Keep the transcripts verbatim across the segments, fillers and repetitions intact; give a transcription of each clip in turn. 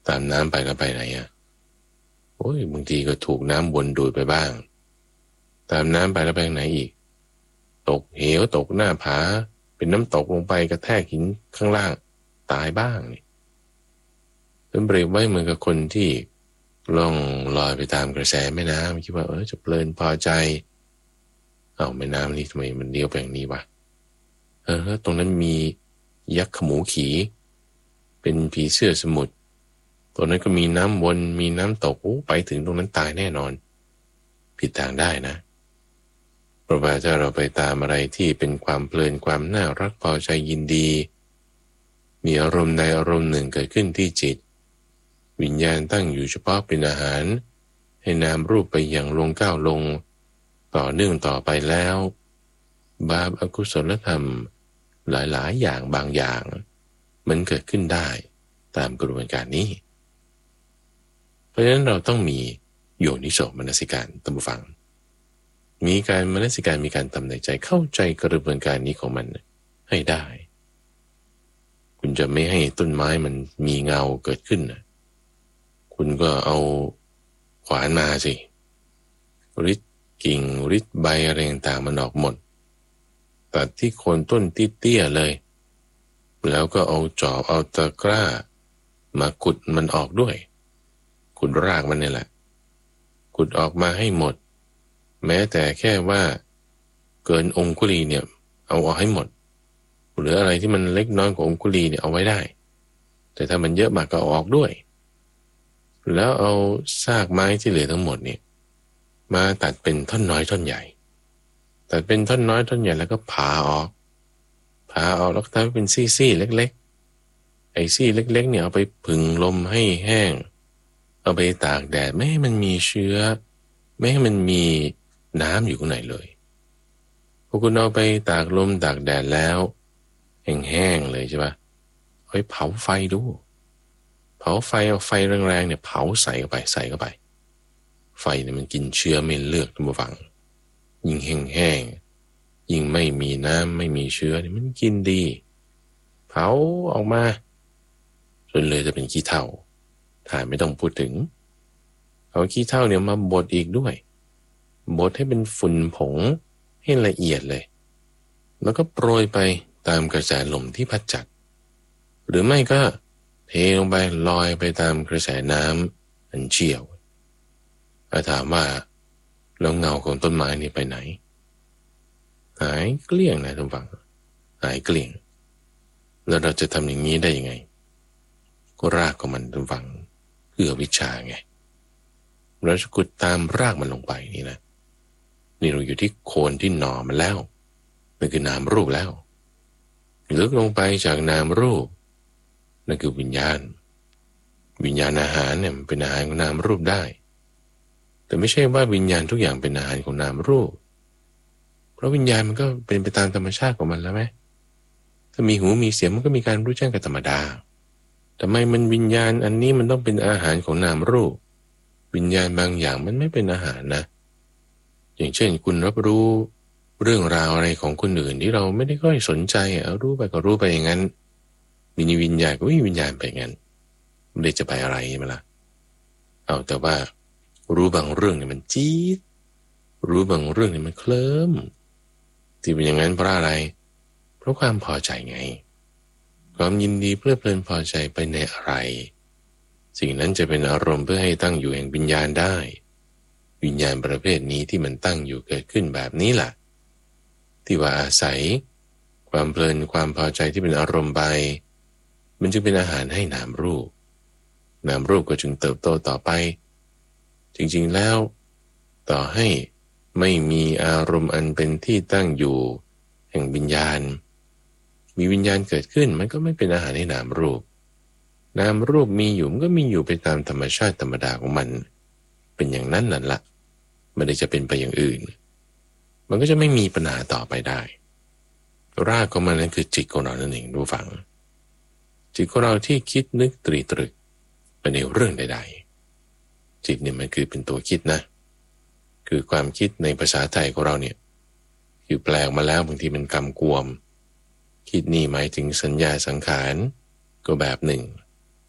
ตามน้ำไปก็ไปไหนอ่ะโอ้ยบางทีก็ถูกน้ำวนดูดไปบ้างตามน้ำไปแล้วไปไหนอีกตกเหวตกหน้าผาเป็นน้ำตกลงไปกระแทกหินข้างล่างตายบ้างนี่เป็นเปรียบไว้เหมือนกับคนที่ล่องลอยไปตามกระแสแม่น้ำคิดว่าเออจะเพลินพอใจเอาแม่น้ำนี่ทำไมมันเลี้ยวไปอย่างนี้วะเออตรงนั้นมียักษ์ขมูขีเป็นผีเสื้อสมุทรตรงนั้นก็มีน้ำวนมีน้ำตกไปถึงตรงนั้นตายแน่นอนผิดทางได้นะเพราะว่าถ้าเราไปตามอะไรที่เป็นความเพลินความน่ารักพอใจยินดีมีอารมณ์ใดอารมณ์หนึ่งเกิดขึ้นที่จิตวิญญาณตั้งอยู่เฉพาะเป็นอาหารให้นามรูปไปอย่างลงก้าวลงต่อเนื่องต่อไปแล้วบาปอกุศลธรรมหลายๆอย่างบางอย่างมันเกิดขึ้นได้ตามกระบวนการนี้เพราะฉะนั้นเราต้องมีโยนิโสมนสิการตามฟังมีการมนสิการมีการทำในใจเข้าใจกระบวนการนี้ของมันให้ได้คุณจะไม่ให้ต้นไม้มันมีเงาเกิดขึ้นนะคุณก็เอาขวานมาสิริดกิ่งริดใบอะไรต่างๆมันออกหมดตัดที่โคนต้นเตี้ยๆเลยแล้วก็เอาจอบเอาตะกร้ามาขุดมันออกด้วยขุดรากมันนี่แหละขุดออกมาให้หมดแม้แต่แค่ว่าเกินองคุลีเนี่ยเอาออกให้หมดหรืออะไรที่มันเล็กน้อยกว่าองคุลีเนี่ยเอาไว้ได้แต่ถ้ามันเยอะมากก็เอาออกด้วยแล้วเอาซากไม้ที่เหลือทั้งหมดเนี่ยมาตัดเป็นท่อนน้อยท่อนใหญ่ตัดเป็นท่อนน้อยท่อนใหญ่แล้วก็ผ่าออกผ่าออกแล้วทำให้เป็นซี่ๆเล็กๆไอ้ซี่เล็กๆเนี่ยเอาไปผึ่งลมให้แห้งเอาไปตากแดดไม่ให้มันมีเชื้อไม่ให้มันมีน้ำอยู่ข้างในเลยพอคุณเอาไปตากลมตากแดดแล้วแห้งๆเลยใช่ปะเอาไปเผาไฟดูเผาไฟเอาไฟแรงๆเนี่ยเผาใส่เข้าไปใส่เข้าไปไฟเนี่ยมันกินเชื้อไม่เลือกท่านผู้ฟังยิ่งแห้งๆยิ่งไม่มีน้ำไม่มีเชื้อเนี่ยมันกินดีเผาออกมาจนเลยจะเป็นขี้เถ้าถ่ายไม่ต้องพูดถึงเอาขี้เถ้าเนี่ยมาบดอีกด้วยบดให้เป็นฝุ่นผงให้ละเอียดเลยแล้วก็โปรยไปตามกระแสลมที่พัดจัดหรือไม่ก็เทลงไปลอยไปตามกระแสน้ำอันเชี่ยวถ้าถามว่าแล้วเงาของต้นไม้นี่ไปไหนหายเกลี้ยงนะท่านฟังหายเกลี้ยงแล้วเราจะทำอย่างนี้ได้ยังไงก็รากของมันท่านฟังคืออวิชชาไงเราจะขุดตามรากมันลงไปนี่นะนี่เราอยู่ที่โคนที่หน่อมันแล้วนั่นคือนามรูปแล้วลึกลงไปจากนามรูปนั่นคือวิญญาณวิญญาณอาหารเนี่ยมันเป็นอาหารของนามรูปได้แต่ไม่ใช่ว่าวิญญาณทุกอย่างเป็นอาหารของนามรูปเพราะวิญญาณมันก็เป็นไปตามธรรมชาติของมันแล้วไหมถ้ามีหูมีเสียงมันก็มีการรู้แจ้งกันธรรมดาทำไมมันวิญญาณอันนี้มันต้องเป็นอาหารของนามรูปวิญญาณบางอย่างมันไม่เป็นอาหารนะอย่างเช่นคุณรับรู้เรื่องราวอะไรของคนอื่นที่เราไม่ได้ค่อยสนใจเอารู้ไปก็รู้ไปอย่างนั้นมีวิญญาณก็มีวิญญาณไปอย่างนั้นไม่ได้จะไปอะไรใช่ไหมล่ะเอาแต่ว่ารู้บางเรื่องเนี่ยมันจี๊ดรู้บางเรื่องเนี่ยมันเคลิ้มที่เป็นอย่างนั้นเพราะอะไรเพราะความพอใจไงความยินดีเพลิดเพลินพอใจไปในอะไรสิ่งนั้นจะเป็นอารมณ์เพื่อให้ตั้งอยู่แห่งวิญญาณได้วิญญาณประเภทนี้ที่มันตั้งอยู่เกิดขึ้นแบบนี้ล่ะที่ว่าอาศัยความเพลินความพอใจที่เป็นอารมณ์ไปมันจึงเป็นอาหารให้นามรูปนามรูปก็จึงเติบโตต่อไปจริงๆแล้วต่อให้ไม่มีอารมณ์อันเป็นที่ตั้งอยู่แห่งวิญญาณมีวิญญาณเกิดขึ้นมันก็ไม่เป็นอาหารให้นามรูปนามรูปมีอยู่มันก็มีอยู่ไปตามธรรมชาติธรรมดาของมันเป็นอย่างนั้นนั่นละไม่ได้จะเป็นไปอย่างอื่นมันก็จะไม่มีปัญหาต่อไปได้รากของมันนั้นคือจิตของเรานั่นเองดูฟังจิตของเราที่คิดนึกตรีตรึกไปในเรื่องใดๆจิตเนี่ยมันคือเป็นตัวคิดนะคือความคิดในภาษาไทยของเราเนี่ยคือแปลออกมาแล้วบางทีมันกำกวมคิดนี่หมายถึงสัญญาสังขารก็แบบหนึ่ง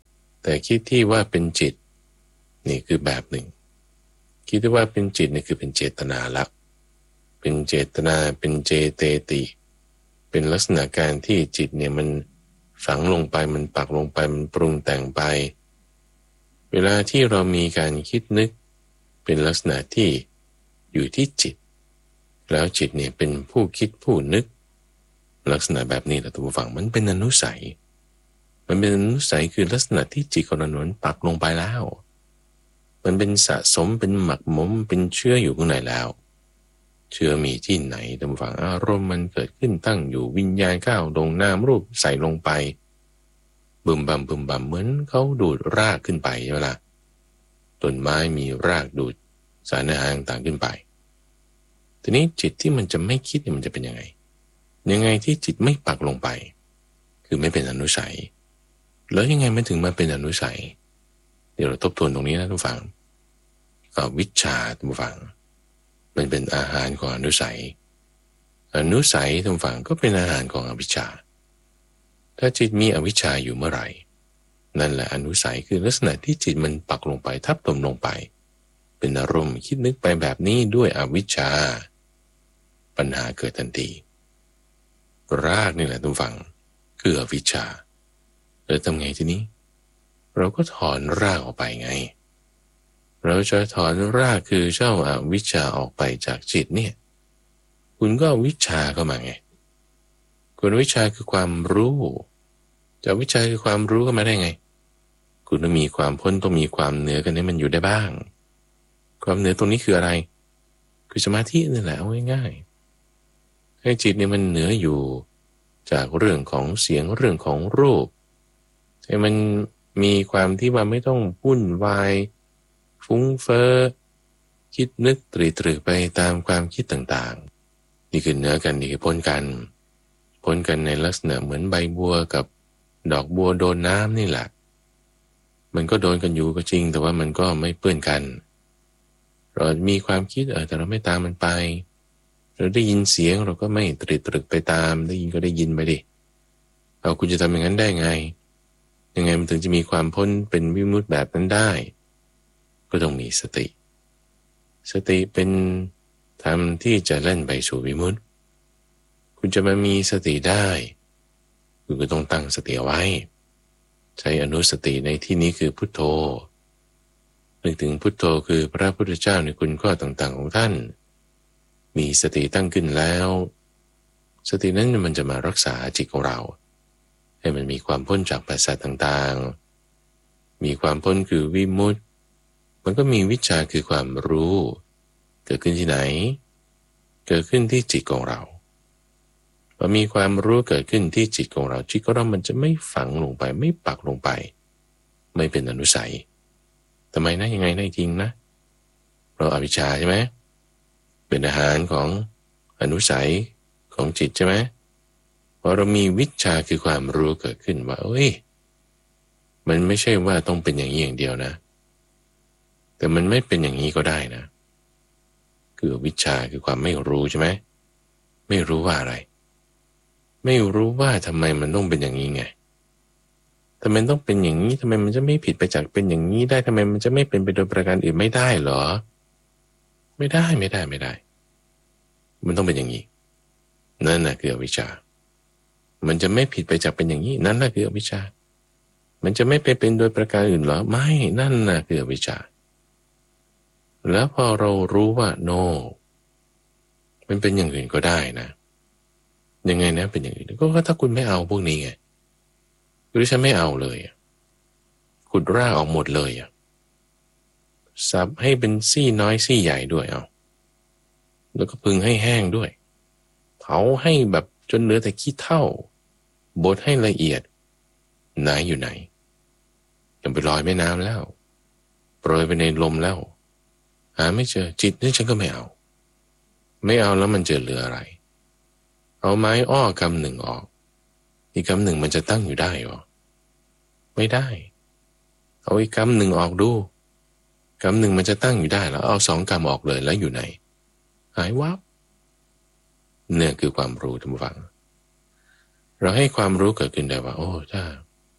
แต่คิดที่ว่าเป็นจิตนี่คือแบบหนึ่งคิดที่ว่าเป็นจิตนี่คือเป็นเจตนาละเป็นเจตนาเป็นเจเตติเป็นลักษณะการที่จิตเนี่ยมันฝังลงไปมันปักลงไปมันปรุงแต่งไปเวลาที่เรามีการคิดนึกเป็นลักษณะที่อยู่ที่จิตแล้วจิตเนี่ยเป็นผู้คิดผู้นึกลักษณะแบบนี้แหละท่านผู้ฟังมันเป็นอนุสัยมันเป็นอนุสัยคือลักษณะที่จิตของเรานั้นปักลงไปแล้วมันเป็นสะสมเป็นหมักหมมเป็นเชื้ออยู่ข้างในแล้วเชื้อมีที่ไหนท่านผู้ฟังอารมณ์มันเกิดขึ้นตั้งอยู่วิญญาณก้าวลงนามรูปใส่ลงไปบึมบัมบึมบัมเหมือนเขาดูดรากขึ้นไปใช่ไหมล่ะต้นไม้มีรากดูดสารอาหารต่างขึ้นไปทีนี้จิตที่มันจะไม่คิดเนี่ยมันจะเป็นยังไงยังไงที่จิตไม่ปักลงไปคือไม่เป็นอนุสัยแล้วยังไงมันถึงมาเป็นอนุสัยเดี๋ยวเราทบทวนตรงนี้นะทุกฝังอวิชชาทุกฝังมันเป็นอาหารของอนุสัยอนุสัยทุกฝังก็เป็นอาหารของอวิชชาถ้าจิตมีอวิชชาอยู่เมื่อไหร่นั่นแหละอนุสัยคือลักษณะที่จิตมันปักลงไปทับถมลงไปเป็นอารมณ์คิดนึกไปแบบนี้ด้วยอวิชชาปัญหาเกิดทันทีรากนี่แหละทุกฝังคืออวิชชาแล้วทำไงทีนี้เราก็ถอนรากออกไปไงเราจะถอนรากคือเจ้าอวิชชาออกไปจากจิตเนี่ยคุณก็วิชาเข้ามาไงคุณวิชาคือความรู้จะวิชาคือความรู้เข้ามาได้ไงคุณต้องมีความพ้นต้องมีความเหนือกันให้มันอยู่ได้บ้างความเหนือตรงนี้คืออะไรคือสมาธินี่แหละเอาง่ายๆให้จิตเนี่ยมันเหนืออยู่จากเรื่องของเสียงเรื่องของรูปให้มันมีความที่ว่าไม่ต้องวุ่นวายฟุ้งเฟ้อคิดนึกตรีตรึกไปตามความคิดต่างๆนี่คือเหนือกันนี่คือพ้นกันพ้นกันในลักษณะเหมือนใบบัวกับดอกบัวโดนน้ำนี่แหละมันก็โดนกันอยู่ก็จริงแต่ว่ามันก็ไม่เปื้อนกันเรามีความคิดเออแต่เราไม่ตามมันไปเราได้ยินเสียงเราก็ไม่ตรีตรึกไปตามได้ยินก็ได้ยินไปดิเอาคุณจะทำอย่างนั้นได้ไงยังไงมันถึงจะมีความพ้นเป็นวิมุตติแบบนั้นได้ก็ต้องมีสติสติเป็นธรรมที่จะเล่นไปสู่วิมุตติคุณจะมามีสติได้คุณก็ต้องตั้งสติเอาไว้ใช้อนุสติในที่นี้คือพุทโธนึกถึงพุทโธคือพระพุทธเจ้าในคุณข้อต่างๆของท่านมีสติตั้งขึ้นแล้วสตินั้นมันจะมารักษาจิตของเราให้มันมีความพ้นจากปัสสาวะต่างๆมีความพ้นคือวิมุตติมันก็มีวิชาคือความรู้เกิดขึ้นที่ไหนเกิดขึ้นที่จิตของเราพอมีความรู้เกิดขึ้นที่จิตของเราจิตของเรามันจะไม่ฝังลงไปไม่ปักลงไปไม่เป็นอนุสัยทำไมนะยังไงนะจริงนะเราอวิชชาใช่ไหมเป็นอาหารของอนุสัยของจิตใช่ไหมพอเรามีวิชาคือความรู้เกิดขึ้นว่าเอ้ยมันไม่ใช่ว่าต้องเป็นอย่างนี้อย่างเดียวนะแต่มันไม่เป็นอย่างนี้ก็ได้นะคือวิชาคือความไม่รู้ใช่ไหมไม่รู้ว่าอะไรไม่รู้ว่าทำไมมันต้องเป็นอย่างนี้ไงทำไมต้องเป็นอย่างนี้ทำไมมันจะไม่ผิดไปจากเป็นอย่างนี้ได้ทำไมมันจะไม่เป็นไปโดยประการอื่นไม่ได้เหรอไม่ได้ไม่ได้ไม่ได้มันต้องเป็นอย่างนี้นั่นน่ะคืออวิชชามันจะไม่ผิดไปจากเป็นอย่างนี้นั่นน่ะคืออวิชชามันจะไม่ไปเป็นโดยประการอื่นเหรอไม่นั่นน่ะคืออวิชชาแล้วพอเรารู้ว่าโนมันเป็นอย่างอื่นก็ได้นะยังไงนะเป็นอย่างอื่นก็ถ้าคุณไม่เอาพวกนี้ไงหรือฉันไม่เอาเลยขุดรากออกหมดเลยอ่ะสับให้เป็นซี่น้อยซี่ใหญ่ด้วยเอาแล้วก็พึงให้แห้งด้วยเผาให้แบบจนเหลือแต่ขี้เถ้าบดให้ละเอียดไหนอยู่ไหนยังไปลอยแม่น้ำแล้วโปรยไปในลมแล้วหาไม่เจอจิตนี่ฉันก็ไม่เอาไม่เอาแล้วมันจะเหลืออะไรเอาไม้อ้อกำหนึ่งออกอีกกำหนึ่งมันจะตั้งอยู่ได้หรอไม่ได้เอาอีกกำหนึ่งออกดูกำหนึ่งมันจะตั้งอยู่ได้แล้วเอาสองกำออกเลยแล้วอยู่ไหนหายวับเนี่ยคือความรู้ท่านผู้ฟังเราให้ความรู้เกิดขึ้นได้ว่าโอ้ถ้า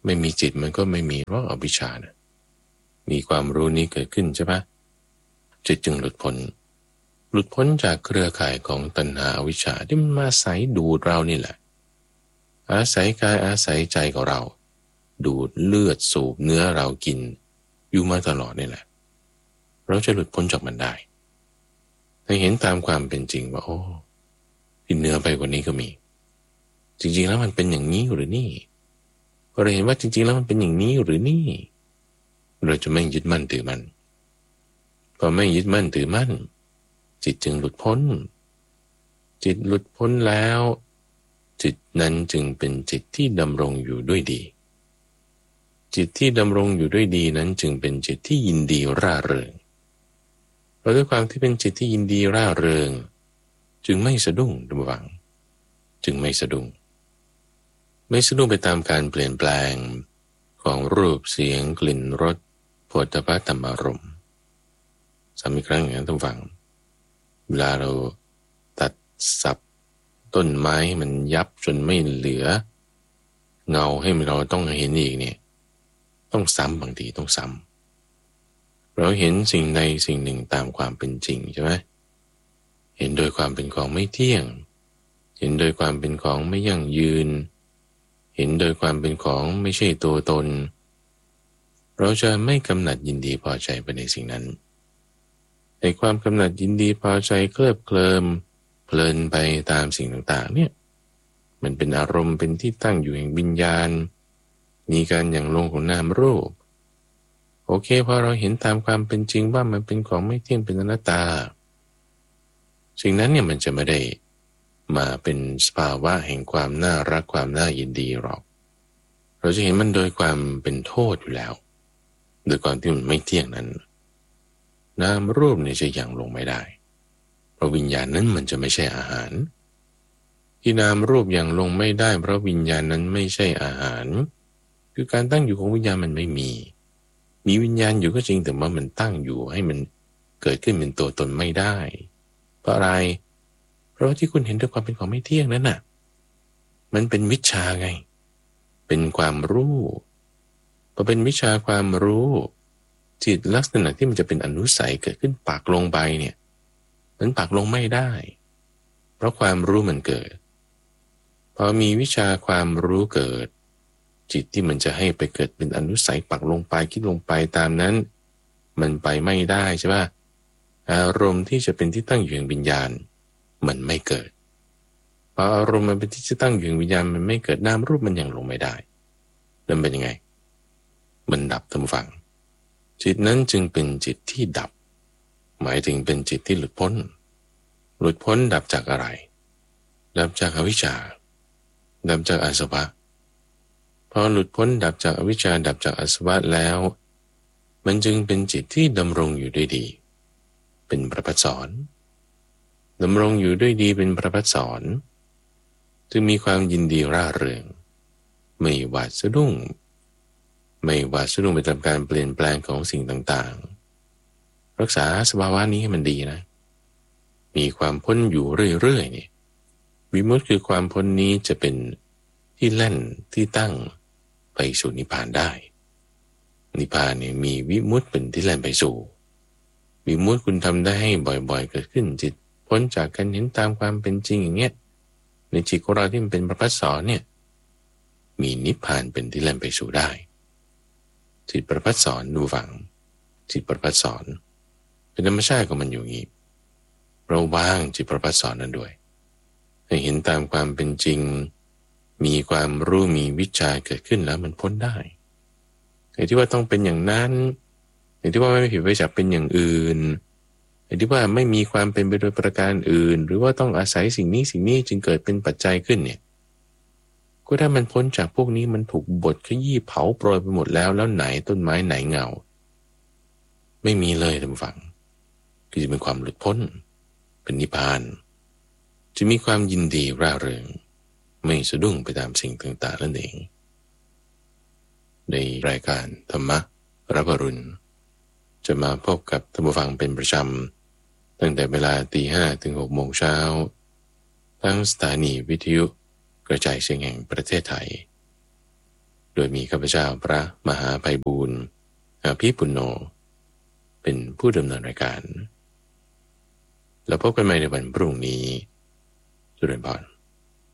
ไม่มีจิตมันก็ไม่มีเพราะอวิชชานะมีความรู้นี้เกิดขึ้นใช่ปะจิตจึงหลุดพ้นหลุดพ้นจากเครือข่ายของตัณหาอวิชชาที่มันมาอาศัยดูดเรานี่แหละอาศัยกายอาศัยใจของเราดูดเลือดสูบเนื้อเรากินอยู่มาตลอดนี่แหละเราจะหลุดพ้นจากมันได้ถ้าเห็นตามความเป็นจริงว่าโอ้ที่เนื้อไปกว่านี้ก็มีจริงๆแล้วมันเป็นอย่างนี้หรือนี่เราเห็นว่าจริงๆแล้วมันเป็นอย่างนี้หรือนี่เราจะไม่ยึดมั่นถือมั่นพอไม่ยึดมั่นถือมั่นจิตจึงหลุดพ้นจิตหลุดพ้นแล้วจิตนั้นจึงเป็นจิตที่ดำรงอยู่ด้วยดีจิตที่ดำรงอยู่ด้วยดีนั้นจึงเป็นจิตที่ยินดีร่าเริงเพราะด้วยความที่เป็นจิตที่ยินดีร่าเริงจึงไม่สะดุ้งระวังจึงไม่สะดุ้งไม่สะดุ้งไปตามการเปลี่ยนแปลงของรูปเสียงกลิ่นรสโผฏฐัพพะธรรมารมณ์ซ้ำอีกครั้งอย่างนั้นต้องฟังเวลาเราตัดสับต้นไม้มันยับจนไม่เหลือเงาให้เราต้องเห็นอีกเนี่ยต้องซ้ำบางทีต้องซ้ำเราเห็นสิ่งใดสิ่งหนึ่งตามความเป็นจริงใช่ไหมเห็นโดยความเป็นของไม่เที่ยงเห็นโดยความเป็นของไม่ยั่งยืนเห็นโดยความเป็นของไม่ใช่ตัวตนเราจะไม่กำหนัดยินดีพอใจไปในสิ่งนั้นในความกำหนัดยินดีพอใจเคลิบเคลิมเพลินไปตามสิ่งต่างๆเนี่ยมันเป็นอารมณ์เป็นที่ตั้งอยู่แห่งวิญญาณมีการอย่างลงของนามรูปโอเคพอเราเห็นตามความเป็นจริงว่ามันเป็นของไม่เที่ยงเป็นอนัตตาสิ่งนั้นเนี่ยมันจะไม่ได้มาเป็นสภาวะแห่งความน่ารักความน่ายินดีหรอกเราจะเห็นมันโดยความเป็นโทษอยู่แล้วโดยความที่มันไม่เที่ยงนั้นนามรูปเนี่ยจะยังลงไม่ได้เพราะวิญญาณนั้นมันจะไม่ใช่อาหารที่นามรูปยังลงไม่ได้เพราะวิญญาณนั้นไม่ใช่อาหารคือการตั้งอยู่ของวิญญาณมันไม่มีมีวิญญาณอยู่ก็จริงแต่ว่ามันตั้งอยู่ให้มันเกิดขึ้นเป็นตัวตนไม่ได้เพราะอะไรเพราะว่าที่คุณเห็นด้วยความเป็นของไม่เที่ยงนั้นน่ะมันเป็นวิชาไงเป็นความรู้พอเป็นวิชาความรู้จิตลักษณะที่มันจะเป็นอนุสัยเกิดขึ้นปักลงไปเนี่ยมันปักลงไม่ได้เพราะความรู้มันเกิดพอมีวิชาความรู้เกิดจิตที่มันจะให้ไปเกิดเป็นอนุสัยปักลงไปคิดลงไปตามนั้นมันไปไม่ได้ใช่ป่ะอารมณ์ที่จะเป็นที่ตั้งอยู่แห่งวิญญาณมันไม่เกิดพออารมณ์มันเป็นที่จะตั้งอยู่แห่งวิญญาณมันไม่เกิดนามรูปมันยังลงไม่ได้นั่นเป็นยังไงมันดับทั้งฝั่งจิตนั้นจึงเป็นจิตที่ดับหมายถึงเป็นจิตที่หลุดพ้นหลุดพ้นดับจากอะไรดับจากอวิชชาดับจากอาสวะพอหลุดพ้นดับจากอวิชชาดับจากอาสวะแล้วมันจึงเป็นจิตที่ดำรงอยู่ด้วยดีเป็นประภัสสรดำรงอยู่ด้วยดีเป็นประภัสสรจึงมีความยินดีร่าเริงไม่หวาดสะดุ้งไม่หวาดสะดุ้งไปตามการเปลี่ยนแปลงของสิ่งต่างๆรักษาสภาวะนี้ให้มันดีนะมีความพ้นอยู่เรื่อยๆนี่วิมุตติคือความพ้นนี้จะเป็นที่แล่นที่ตั้งไปสู่นิพพานได้นิพพานเนี่ยมีวิมุตติเป็นที่แล่นไปสู่วิมุตติคุณทำได้ให้บ่อยๆเกิดขึ้นจิตพ้นจากการเห็นตามความเป็นจริงอย่างเงี้ยในจิตของเราที่มันเป็นประภัสสรเนี่ยมีนิพพานเป็นที่แล่นไปสู่ได้จิตประภัสสรดูฝังจิตประภัสสรเป็นธรรมชาติของมันอยู่งี้เราวางจิตประภัสสรนั้นด้วยให้เห็นตามความเป็นจริงมีความรู้มีวิชาเกิดขึ้นแล้วมันพ้นได้ไอ้ที่ว่าต้องเป็นอย่างนั้นไอ้ที่ว่าไม่ผิดไปจากเป็นอย่างอื่นไอ้ที่ว่าไม่มีความเป็นไปโดยประการอื่นหรือว่าต้องอาศัยสิ่งนี้สิ่งนี้จึงเกิดเป็นปัจจัยขึ้นเนี่ยก็ถ้ามันพ้นจากพวกนี้มันถูกบดขยี้เผาโปรยไปหมดแล้วแล้วไหนต้นไม้ไหนเงาไม่มีเลยท่านผู้ฟังคือจะเป็นความหลุดพ้นเป็นนิพพานจะมีความยินดีร่าเริงไม่สะดุ้งไปตามสิ่งต่างๆนั่นเองในรายการธรรมะรับอรุณจะมาพบกับท่านผู้ฟังเป็นประจำตั้งแต่เวลาตีห้าถึงหกโมงเช้าทั้งสถานีวิทยุกระจายเสียงแห่งประเทศไทยโดยมีข้าพเจ้าพระมหาไพบูลย์อภิปุณโญเป็นผู้ดำเนินรายการแล้วพบกันใหม่ในวันพรุ่งนี้จุฬาภรณ์